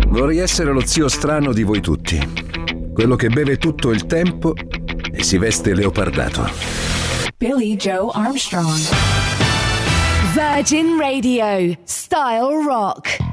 Vorrei essere lo zio strano di voi tutti. Quello che beve tutto il tempo e si veste leopardato. Billy Joe Armstrong. Virgin Radio. Style Rock.